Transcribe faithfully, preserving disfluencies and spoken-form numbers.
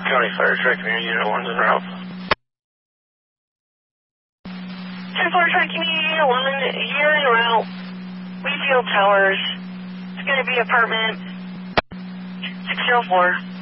County Fire Truck Community Unit one's en route. ten four Truck Community Unit one, you're en route. Wheatfield Towers. It's going to be apartment six oh four.